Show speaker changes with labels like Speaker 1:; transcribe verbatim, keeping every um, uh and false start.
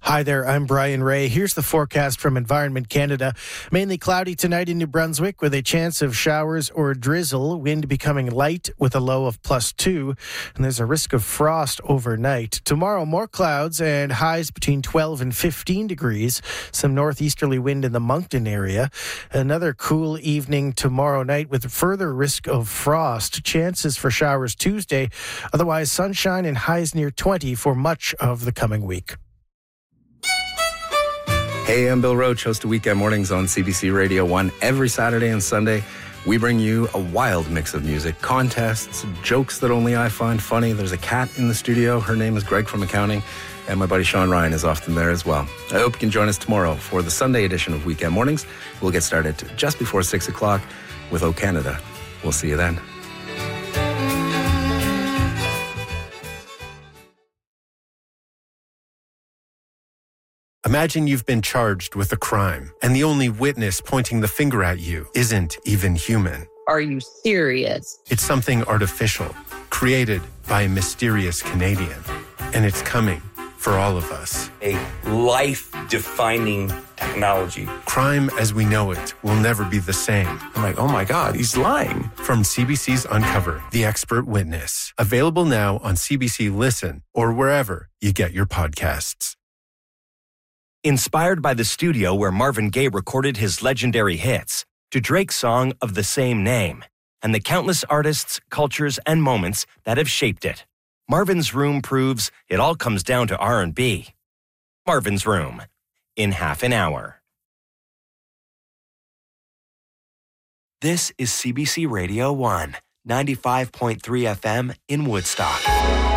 Speaker 1: Hi there, I'm Brian Ray. Here's the forecast from Environment Canada. Mainly cloudy tonight in New Brunswick with a chance of showers or drizzle, wind becoming light with a low of plus two, and there's a risk of frost overnight. Tomorrow, more clouds and highs between twelve and fifteen degrees. Some northeasterly wind in the Moncton area. Another cool evening tomorrow night with further risk of frost. Chances for showers Tuesday. Otherwise, sunshine and highs near twenty for much of the coming week.
Speaker 2: Hey, I'm Bill Roach, host of Weekend Mornings on C B C Radio one. Every Saturday and Sunday, we bring you a wild mix of music, contests, jokes that only I find funny. There's a cat in the studio. Her name is Greg from accounting, and my buddy Sean Ryan is often there as well. I hope you can join us tomorrow for the Sunday edition of Weekend Mornings. We'll get started just before six o'clock with O Canada. We'll see you then.
Speaker 3: Imagine you've been charged with a crime, and the only witness pointing the finger at you isn't even human.
Speaker 4: Are you serious?
Speaker 3: It's something artificial, created by a mysterious Canadian. And it's coming for all of us.
Speaker 5: A life-defining technology.
Speaker 3: Crime as we know it will never be the same.
Speaker 6: I'm like, oh my God, he's lying.
Speaker 3: From C B C's Uncover, The Expert Witness. Available now on C B C Listen or wherever you get your podcasts.
Speaker 7: Inspired by the studio where Marvin Gaye recorded his legendary hits, to Drake's song of the same name, and the countless artists, cultures, and moments that have shaped it, Marvin's Room proves it all comes down to R and B. Marvin's Room, in half an hour. This is C B C Radio one, ninety-five point three F M in Woodstock.